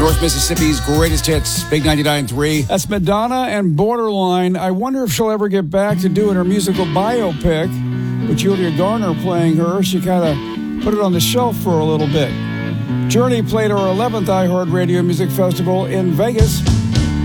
North Mississippi's greatest hits, Big 99.3. That's Madonna and Borderline. I wonder if she'll ever get back to doing her musical biopic with Julia Garner playing her. She kind of put it on the shelf for a little bit. Journey played our 11th iHeartRadio Music Festival in Vegas.